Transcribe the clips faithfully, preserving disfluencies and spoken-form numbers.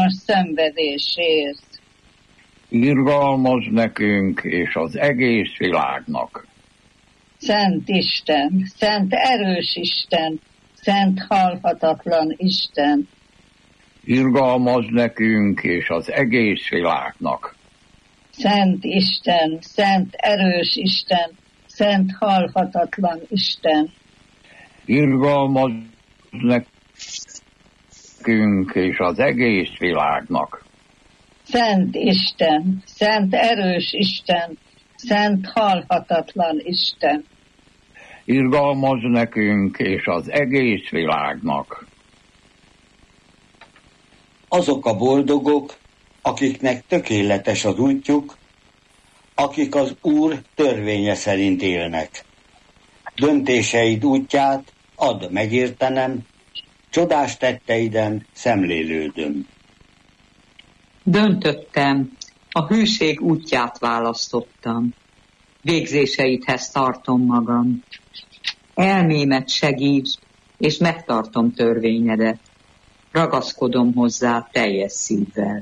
borzalmas szenvedésért. Irgalmazz nekünk és az egész világnak. Szent Isten, szent erős Isten, szent halhatatlan Isten. Irgalmazz nekünk és az egész világnak. Szent Isten, szent erős Isten, szent halhatatlan Isten. Irgalmazz nekünk és az egész világnak. Szent Isten, szent erős Isten, szent halhatatlan Isten. Irgalmazz nekünk és az egész világnak. Azok a boldogok, akiknek tökéletes az útjuk, akik az Úr törvénye szerint élnek. Döntéseid útját add megértenem, csodás tetteiden szemlélődöm. Döntöttem, a hűség útját választottam, végzéseidhez tartom magam. Elmémet segítsd, és megtartom törvényedet. Ragaszkodom hozzá teljes szívvel.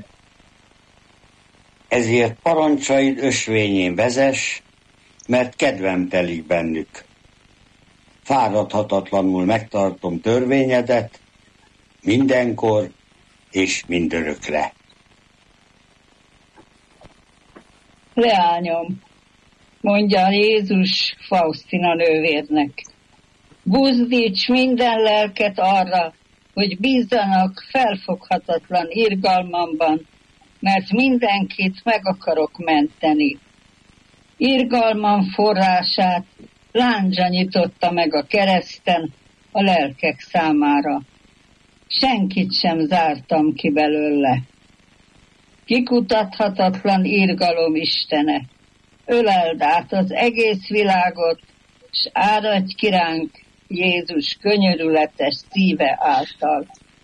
Ezért parancsaid ösvényén vezess, mert kedvem telik bennük. Fáradhatatlanul megtartom törvényedet, mindenkor és mindörökre. Leányom, mondja Jézus Faustina nővérnek, buzdíts minden lelket arra, hogy bízzanak felfoghatatlan irgalmamban, mert mindenkit meg akarok menteni. Irgalmam forrását láncsa nyitotta meg a kereszten a lelkek számára. Senkit sem zártam ki belőle. Kikutathatatlan irgalom Istene, öleld át az egész világot, s áradj ki ránk Jézus könyörületes szíve által.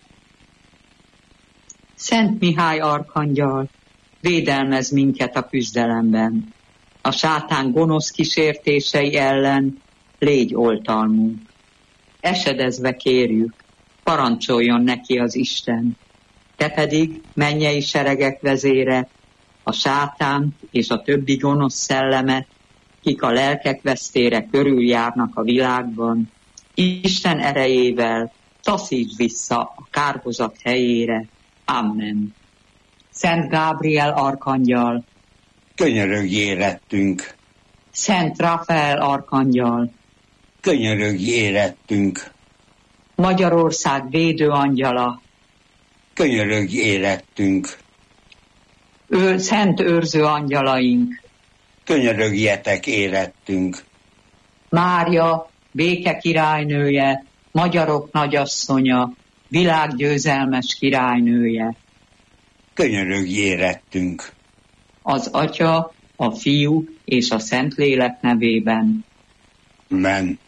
Szent Mihály arkangyal, védelmez minket a küzdelemben. A sátán gonosz kísértései ellen légy oltalmunk. Esedezve kérjük, parancsoljon neki az Isten. Te pedig, mennyei seregek vezére, a sátánt és a többi gonosz szellemet, kik a lelkek vesztére körüljárnak a világban, Isten erejével taszítsd vissza a kárhozat helyére. Amen. Szent Gábriel arkangyal, Könyörögj érettünk. Szent Rafael arkangyal, Könyörögj érettünk. Magyarország védő angyala, Könyörögj érettünk. ő szent őrző angyalaink, Könyörögjetek érettünk. Mária, béke királynője, magyarok nagyasszonya, világgyőzelmes királynője, Könyörögj érettünk. az Atya, a Fiú és a Szentlélek nevében. Amen.